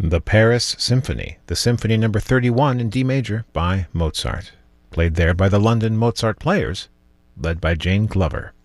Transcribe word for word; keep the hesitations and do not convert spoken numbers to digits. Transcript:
The Paris Symphony, the Symphony number thirty-one in D major by Mozart, played there by the London Mozart Players, led by Jane Glover.